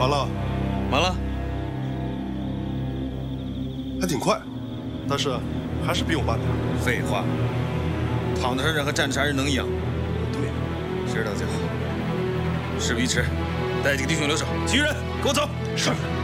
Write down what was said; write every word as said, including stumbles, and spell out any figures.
完了， 完了， 还挺快，但是还是比我慢点。 废话，躺在这和站着啥人能一样？ 对， 知道就好。事不宜迟，带几个弟兄留守，其余人跟我走。 是。